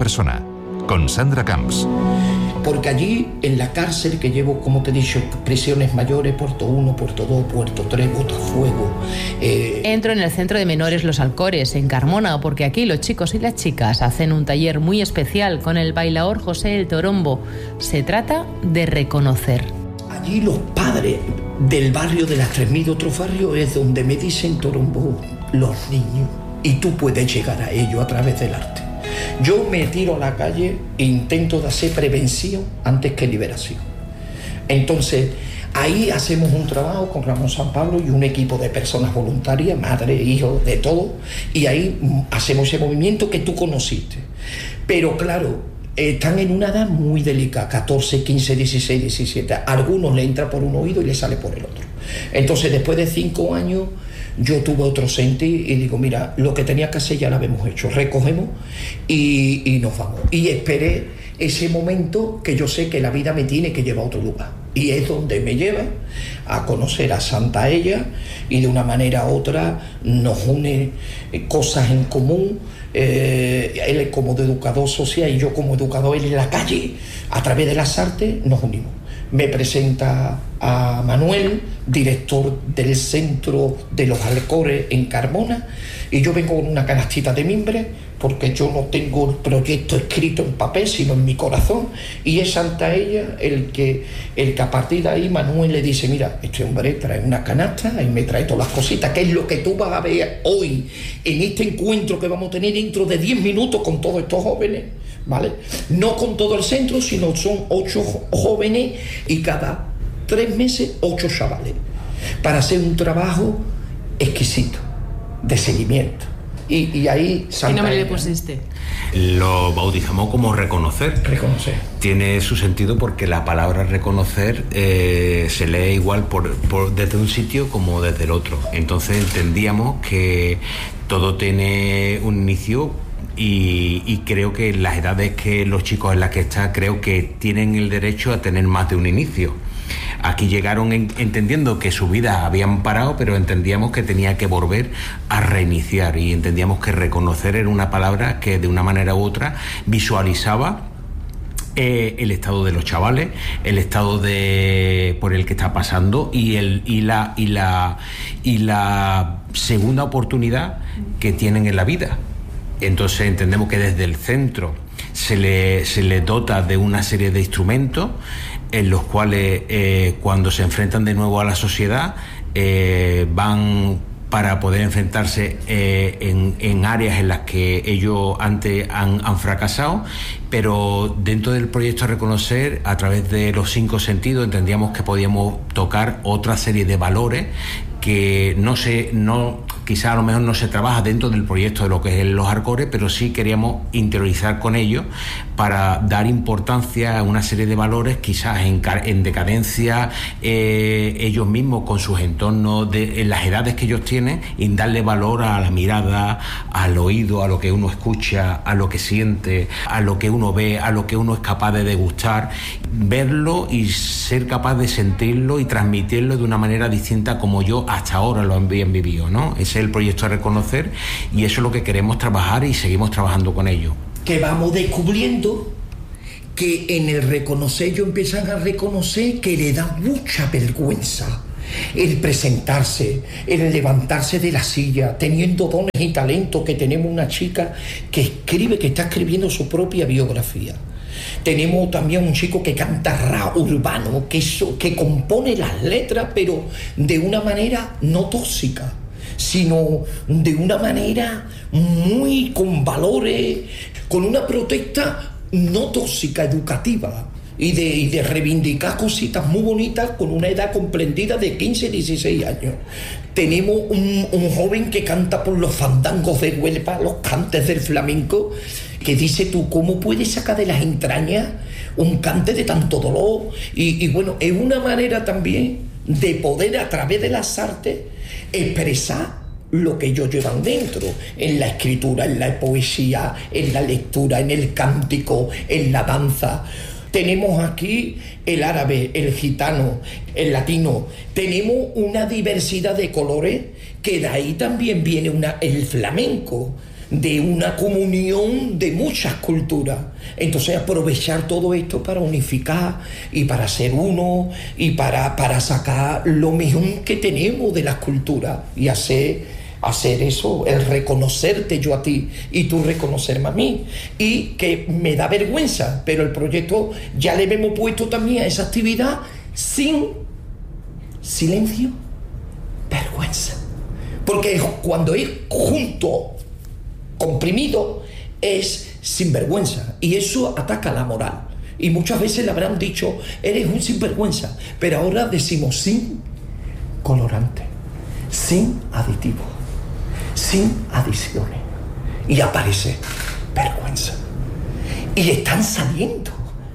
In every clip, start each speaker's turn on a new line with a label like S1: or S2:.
S1: persona, con Sandra Camps.
S2: Porque allí, en la cárcel que llevo, como te he dicho, prisiones mayores, Puerto 1, Puerto 2, Puerto 3, Botafuego...
S3: Entro en el Centro de Menores Los Alcores, en Carmona, porque aquí los chicos y las chicas hacen un taller muy especial con el bailaor José el Torombo. Se trata de reconocer.
S2: Allí los padres del barrio de las 3.000 de otro barrio es donde me dicen Torombo los niños. Y tú puedes llegar a ello a través del arte. Yo me tiro a la calle e intento de hacer prevención antes que liberación. Entonces, ahí hacemos un trabajo con Ramón San Pablo y un equipo de personas voluntarias, madre, hijos, de todo, y ahí hacemos ese movimiento que tú conociste. Pero claro, están en una edad muy delicada, 14, 15, 16, 17. A algunos le entra por un oído y le sale por el otro. Entonces, después de 5 años... yo tuve otro sentir y digo, mira, lo que tenía que hacer ya lo habíamos hecho, recogemos y nos vamos. Y esperé ese momento que yo sé que la vida me tiene que llevar a otro lugar. Y es donde me lleva a conocer a Santa Ella y de una manera u otra nos une cosas en común. Él como de educador social y yo como educador, él en la calle, a través de las artes nos unimos. Me presenta a Manuel, director del Centro de los Alcores en Carmona, y yo vengo con una canastita de mimbre porque yo no tengo el proyecto escrito en papel sino en mi corazón, y es Santa Ella el que a partir de ahí Manuel le dice, mira, este hombre trae una canasta y me trae todas las cositas, que es lo que tú vas a ver hoy en este encuentro que vamos a tener dentro de 10 minutos con todos estos jóvenes, ¿vale? No con todo el centro, sino son 8 jóvenes y cada 3 meses 8 chavales, para hacer un trabajo exquisito de seguimiento. Y ahí Santa
S3: ¿Qué nombre
S2: Ella,
S3: le pusiste?
S4: Lo bautizamos como reconocer.
S2: Reconocer.
S4: Tiene su sentido porque la palabra reconocer se lee igual desde un sitio como desde el otro. Entonces entendíamos que todo tiene un inicio. Y creo que las edades que los chicos en las que están, creo que tienen el derecho a tener más de un inicio. Aquí llegaron entendiendo que su vida habían parado, pero entendíamos que tenía que volver a reiniciar, y entendíamos que reconocer era una palabra que de una manera u otra visualizaba el estado de los chavales, el estado por el que está pasando y la segunda oportunidad que tienen en la vida. Entonces entendemos que desde el centro se le dota de una serie de instrumentos en los cuales cuando se enfrentan de nuevo a la sociedad van para poder enfrentarse en áreas en las que ellos antes han fracasado, pero dentro del proyecto Reconocer, a través de los 5 sentidos, entendíamos que podíamos tocar otra serie de valores que quizá a lo mejor no se trabaja dentro del proyecto de lo que es los Alcores, pero sí queríamos interiorizar con ellos para dar importancia a una serie de valores quizás en decadencia, ellos mismos con sus entornos, en las edades que ellos tienen, y darle valor a la mirada, al oído, a lo que uno escucha, a lo que siente, a lo que uno ve, a lo que uno es capaz de degustar, verlo y ser capaz de sentirlo y transmitirlo de una manera distinta como yo hasta ahora lo habían vivido, ¿no? Ese es el proyecto a reconocer y eso es lo que queremos trabajar y seguimos trabajando con ello.
S2: Que vamos descubriendo que en el reconocer ellos empiezan a reconocer que le da mucha vergüenza el presentarse, el levantarse de la silla, teniendo dones y talentos, que tenemos una chica que está escribiendo su propia biografía. Tenemos también un chico que canta rap urbano, que compone las letras, pero de una manera no tóxica, sino de una manera muy con valores, con una protesta no tóxica, educativa, y de reivindicar cositas muy bonitas con una edad comprendida de 15, 16 años. Tenemos un joven que canta por los fandangos de Huelva, los cantes del flamenco, que dice tú, ¿cómo puedes sacar de las entrañas un cante de tanto dolor? Y bueno, es una manera también de poder a través de las artes expresar lo que ellos llevan dentro, en la escritura, en la poesía, en la lectura, en el cántico, en la danza. Tenemos aquí el árabe, el gitano, el latino. Tenemos una diversidad de colores que de ahí también viene el flamenco. de una comunión de muchas culturas. Entonces aprovechar todo esto para unificar y para ser uno y para sacar lo mejor que tenemos de las culturas y hacer eso, el reconocerte yo a ti y tú reconocerme a mí. Y que me da vergüenza, pero el proyecto ya le hemos puesto también a esa actividad sin silencio, vergüenza. Porque cuando es junto, comprimido, es sinvergüenza. Y eso ataca la moral. Y muchas veces le habrán dicho, eres un sinvergüenza. Pero ahora decimos sin colorante, sin aditivos, sin adiciones. Y aparece vergüenza. Y están saliendo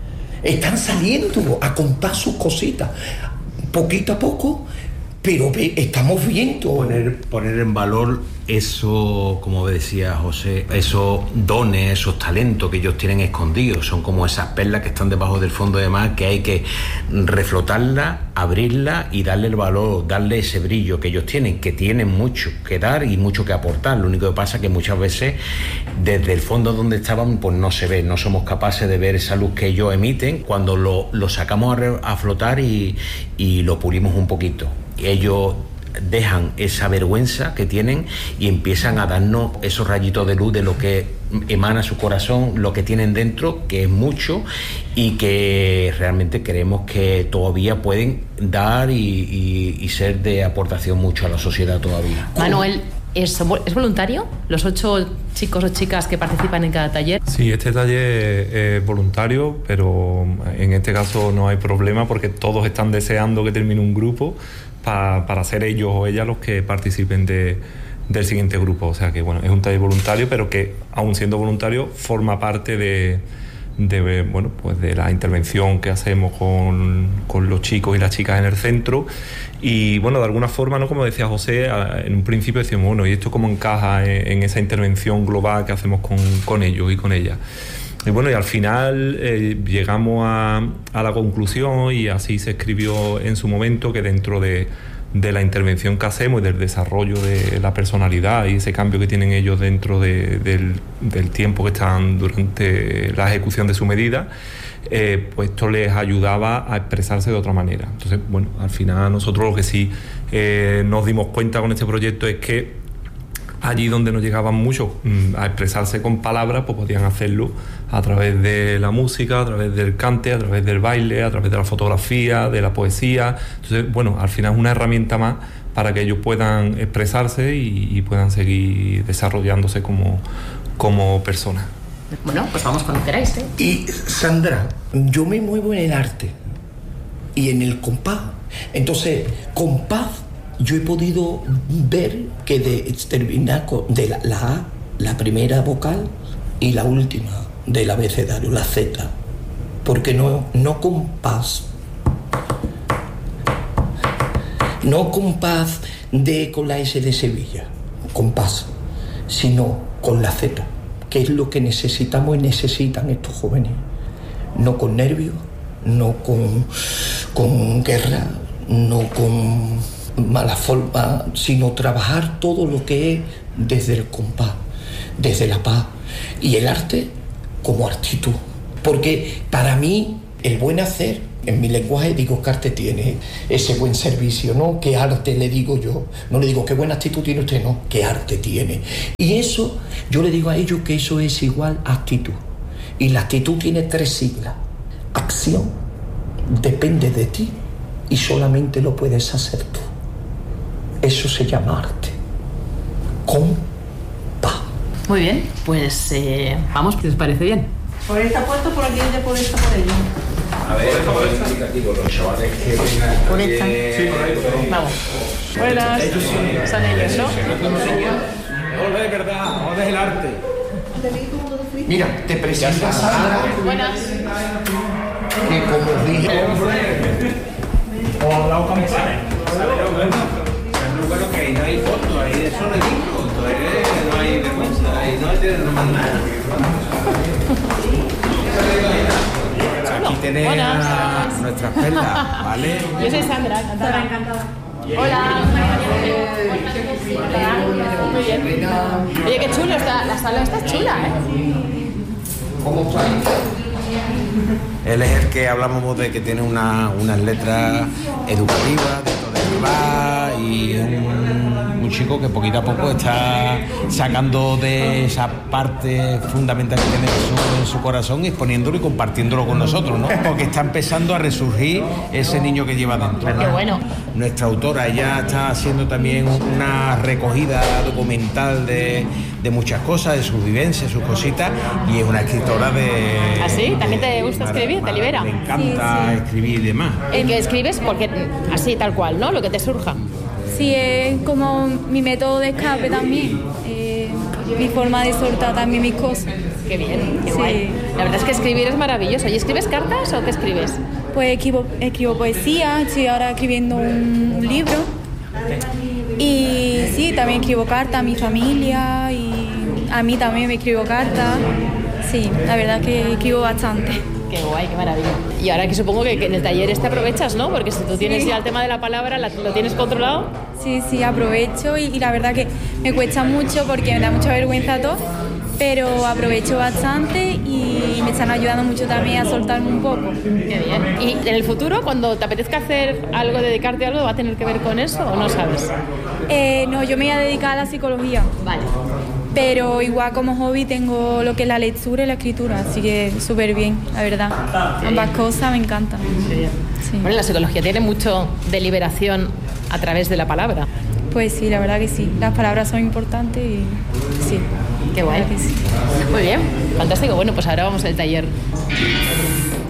S2: a contar sus cositas, poquito a poco, pero estamos viendo...
S4: Poner en valor eso, como decía José, esos dones, esos talentos que ellos tienen escondidos. Son como esas perlas que están debajo del fondo de mar, que hay que reflotarla, abrirla y darle el valor, darle ese brillo que ellos tienen, que tienen mucho que dar y mucho que aportar. Lo único que pasa es que muchas veces desde el fondo donde estaban pues no se ve, no somos capaces de ver esa luz que ellos emiten. Cuando lo sacamos a flotar y lo pulimos un poquito, ellos dejan esa vergüenza que tienen y empiezan a darnos esos rayitos de luz de lo que emana su corazón, lo que tienen dentro, que es mucho y que realmente creemos que todavía pueden dar y ser de aportación mucho a la sociedad todavía.
S3: Manuel, ¿es voluntario? ¿Los 8 chicos o chicas que participan en cada taller?
S5: Sí, este taller es voluntario, pero en este caso no hay problema porque todos están deseando que termine un grupo para ser ellos o ellas los que participen del siguiente grupo. O sea que bueno, es un taller voluntario, pero que aún siendo voluntario forma parte de la intervención que hacemos con los chicos y las chicas en el centro. Y bueno, de alguna forma, ¿no? Como decía José, en un principio decíamos, bueno, ¿y esto cómo encaja en esa intervención global que hacemos con ellos y con ellas? Y bueno, y al final llegamos a la conclusión, y así se escribió en su momento, que dentro de la intervención que hacemos y del desarrollo de la personalidad y ese cambio que tienen ellos dentro del tiempo que están durante la ejecución de su medida, pues esto les ayudaba a expresarse de otra manera. Entonces, bueno, al final nosotros lo que sí nos dimos cuenta con este proyecto es que allí donde no llegaban muchos a expresarse con palabras, pues podían hacerlo a través de la música, a través del cante, a través del baile, a través de la fotografía, de la poesía. Entonces, bueno, al final es una herramienta más para que ellos puedan expresarse y puedan seguir desarrollándose como personas.
S3: Bueno, pues vamos cuando queráis, ¿eh?
S2: Y Sandra, yo me muevo en el arte y en el compás. Entonces, compás, yo he podido ver que terminar de la A, la primera vocal, y la última del abecedario, la Z. Porque no compás. No compás con la S de Sevilla, compás, sino con la Z, que es lo que necesitamos y necesitan estos jóvenes. No con nervios, no con guerra, no con mala forma, sino trabajar todo lo que es desde el compás, desde la paz, y el arte como actitud. Porque para mí el buen hacer, en mi lenguaje digo, ¿qué arte tiene ese buen servicio? ¿No? ¿Qué arte le digo yo? No le digo, ¿qué buena actitud tiene usted? No, ¿qué arte tiene? Y eso, yo le digo a ellos que eso es igual a actitud. Y la actitud tiene 3 siglas. Acción, depende de ti y solamente lo puedes hacer tú. Eso se llama arte. Con paz.
S3: Muy bien, pues vamos, ¿qué os parece bien?
S6: ¿Por esta puerta, por aquí, por esta, por allí?
S4: A ver, esto es indicativo, los chavales que vengan.
S3: Por esta. Sí, vamos. Buenas. Son ellos, ¿no?
S7: No es verdad, ahora es el arte.
S2: Mira, te presenta Sandra.
S3: Buenas.
S2: Que como dije...
S7: O la campana.
S4: Bueno, que ahí no hay foto, ahí eso no hay foto, no hay vergüenza, ahí no hay nada. Aquí tenéis a nuestras perlas, ¿vale?
S3: Yo soy Sandra, encantada. Hola. Muy bien. Oye, qué chulo está, la sala está chula, ¿eh?
S2: ¿Cómo está?
S4: Él es el que hablamos de que tiene unas letras educativas dentro de verdad y un chico que poquito a poco está sacando de esa parte fundamental que tiene en su corazón y exponiéndolo y compartiéndolo con nosotros, ¿no? Porque está empezando a resurgir ese niño que lleva dentro.
S3: Qué bueno.
S4: Nuestra autora, ella está haciendo también una recogida documental de muchas cosas, de sus vivencias, sus cositas, y es una escritora de...
S3: ¿Ah, sí? ¿También te gusta escribir? ¿Te libera?
S4: Me encanta escribir y demás.
S3: El que escribes porque así, tal cual, ¿no? Lo que te surja.
S8: Sí, es como mi método de escape también, mi forma de soltar también mis cosas.
S3: Qué bien, qué
S8: Sí.
S3: guay. La verdad es que escribir es maravilloso. ¿Y escribes cartas o qué escribes?
S8: Pues escribo poesía, estoy ahora escribiendo un libro y sí, también escribo cartas a mi familia y a mí también me escribo cartas. Sí, la verdad que escribo bastante.
S3: Qué guay, qué maravilla. Y ahora que supongo que en el taller te aprovechas, ¿no? Porque si tú tienes ya el tema de la palabra, lo tienes controlado.
S8: Sí, aprovecho y la verdad que me cuesta mucho porque me da mucha vergüenza todo, pero aprovecho bastante y me están ayudando mucho también a soltarme un poco.
S3: Qué bien. ¿Y en el futuro, cuando te apetezca hacer algo, dedicarte a algo, va a tener que ver con eso o no sabes?
S8: No, yo me voy a dedicar a la psicología.
S3: Vale.
S8: Pero igual como hobby tengo lo que es la lectura y la escritura, así que súper bien, la verdad. Ambas cosas me encantan. Sí.
S3: Bueno, la psicología tiene mucho de liberación a través de la palabra.
S8: Pues sí, la verdad que sí. Las palabras son importantes y sí.
S3: Qué guay.
S8: La verdad que sí.
S3: Muy bien, fantástico. Bueno, pues ahora vamos al taller.